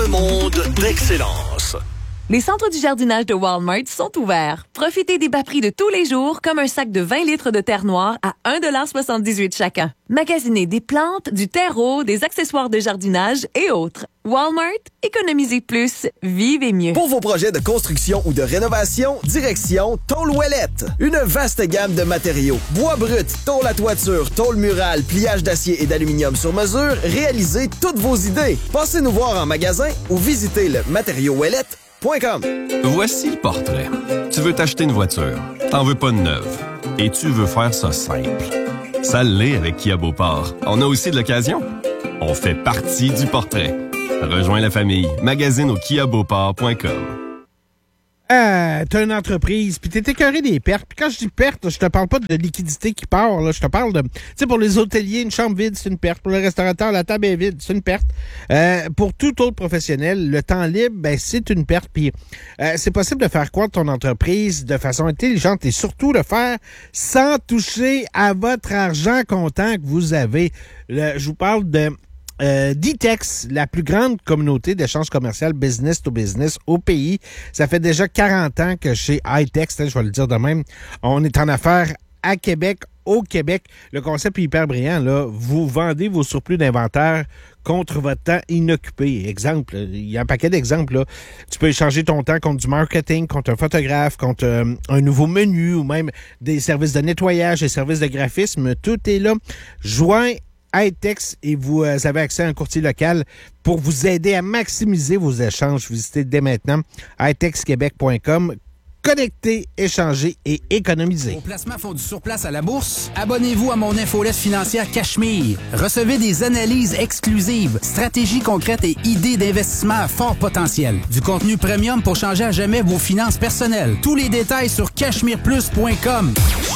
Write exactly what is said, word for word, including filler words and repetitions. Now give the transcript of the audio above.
un monde d'excellence. Les centres du jardinage de Walmart sont ouverts. Profitez des bas prix de tous les jours, comme un sac de vingt litres de terre noire à un dollar soixante-dix-huit chacun. Magasinez des plantes, du terreau, des accessoires de jardinage et autres. Walmart, économisez plus, vivez mieux. Pour vos projets de construction ou de rénovation, direction Tôle Ouellette. Une vaste gamme de matériaux. Bois brut, tôle à toiture, tôle murale, pliage d'acier et d'aluminium sur mesure, réalisez toutes vos idées. Passez nous voir en magasin ou visitez le matériau ouellette point com. Voici le portrait. Tu veux t'acheter une voiture, t'en veux pas de neuve, et tu veux faire ça simple. Ça l'est avec Kia Beauport. On a aussi de l'occasion. On fait partie du portrait. Rejoins la famille. Magazine au kia beauport point com. Euh, t'as une entreprise, puis t'es écœuré des pertes. Puis quand je dis perte, je te parle pas de liquidité qui part, là. Je te parle de... Tu sais, pour les hôteliers, une chambre vide, c'est une perte. Pour le restaurateur, la table est vide, c'est une perte. Euh, pour tout autre professionnel, le temps libre, ben c'est une perte. Puis euh, c'est possible de faire croître ton entreprise de façon intelligente et surtout le faire sans toucher à votre argent comptant que vous avez. Le, je vous parle de... Euh, D-Tex, la plus grande communauté d'échanges commerciaux business to business au pays. Ça fait déjà quarante ans que chez iTex, hein, je vais le dire de même, on est en affaires à Québec, au Québec. Le concept est hyper brillant, là. Vous vendez vos surplus d'inventaire contre votre temps inoccupé. Exemple, il y a un paquet d'exemples, là. Tu peux échanger ton temps contre du marketing, contre un photographe, contre euh, un nouveau menu ou même des services de nettoyage, des services de graphisme. Tout est là. Joins iTex et vous euh, avez accès à un courtier local pour vous aider à maximiser vos échanges. Visitez dès maintenant i tex québec point com. Connecter, échanger et économiser. Vos placements font du surplace à la bourse? Abonnez-vous à mon infolette financière Cachemire. Recevez des analyses exclusives, stratégies concrètes et idées d'investissement à fort potentiel. Du contenu premium pour changer à jamais vos finances personnelles. Tous les détails sur cachemire plus point com.